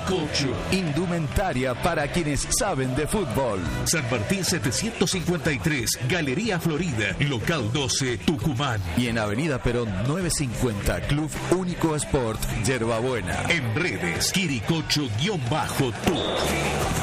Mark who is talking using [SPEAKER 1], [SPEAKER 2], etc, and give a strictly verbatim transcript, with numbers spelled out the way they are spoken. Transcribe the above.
[SPEAKER 1] Quiricocho.
[SPEAKER 2] Indumentaria para quienes saben de fútbol.
[SPEAKER 1] San Martín setecientos cincuenta y tres, Galería Florida, local doce, Tucumán.
[SPEAKER 2] Y en Avenida Perón novecientos cincuenta, Club Único Sport, Yerbabuena.
[SPEAKER 1] En redes, Quiricocho-Tour.